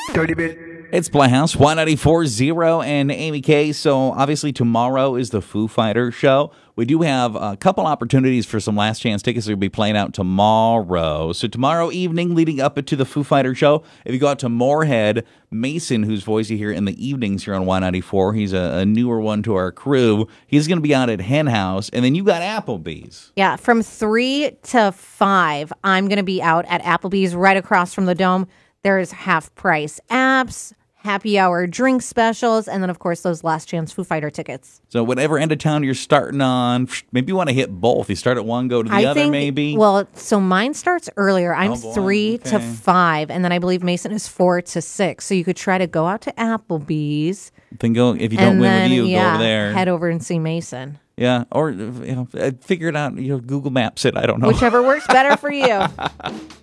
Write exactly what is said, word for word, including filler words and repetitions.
thirty minutes. It's Playhouse, one ninety-four point zero and Amy K. So obviously tomorrow is the Foo Fighters show. We do have a couple opportunities for some last chance tickets that will be playing out tomorrow. So tomorrow evening leading up to the Foo Fighters show, if you go out to Moorhead, Mason, whose voice you hear in the evenings here on one ninety-four, he's a, a newer one to our crew. He's going to be out at Hen House. And then you got Applebee's. Yeah, from three to five, I'm going to be out at Applebee's right across from the Dome. There's half price apps, happy hour drink specials, and then, of course, those last chance Foo Fighter tickets. So whatever end of town you're starting on, maybe you want to hit both. You start at one, go to the I other, think, maybe. Well, so mine starts earlier. I'm Oh, boy. three Okay. to five, and then I believe Mason is four to six. So you could try to go out to Applebee's. Then go, if you don't and win then, with you, yeah, go over there. head over and see Mason. Yeah, or you know, figure it out. You know, Google Maps it. I don't know. Whichever works better for you.